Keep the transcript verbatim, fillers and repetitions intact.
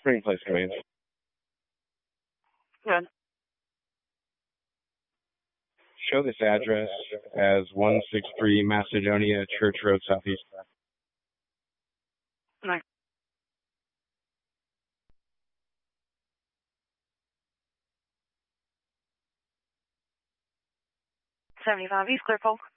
Spring Place, Queens. Good. Show this address as one sixty-three Macedonia Church Road, Southeast. Nice. seventy-five East Clear Polk.